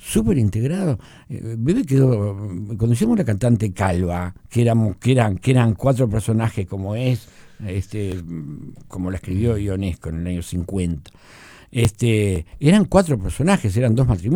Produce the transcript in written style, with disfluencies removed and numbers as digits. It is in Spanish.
súper integrado. Bebe quedó, cuando hicimos la cantante Calva, que eran 4 personajes como es, como la escribió Ionesco en el año 50. Eran 4 personajes, eran 2 matrimonios.